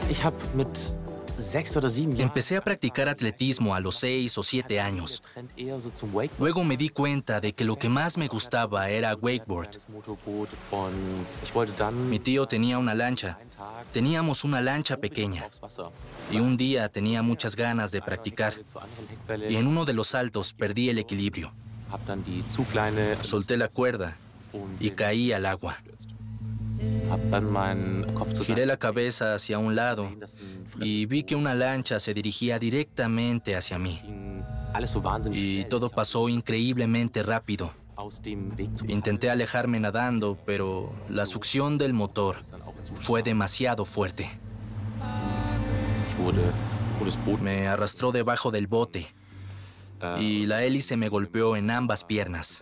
Empecé a practicar atletismo a los 6 o 7 años. Luego me di cuenta de que lo que más me gustaba era wakeboard. Mi tío tenía una lancha. Teníamos una lancha pequeña. Y un día tenía muchas ganas de practicar. Y en uno de los saltos perdí el equilibrio. Solté la cuerda y caí al agua. Giré la cabeza hacia un lado y vi que una lancha se dirigía directamente hacia mí. Y todo pasó increíblemente rápido. Intenté alejarme nadando, pero la succión del motor fue demasiado fuerte. Me arrastró debajo del bote y la hélice me golpeó en ambas piernas.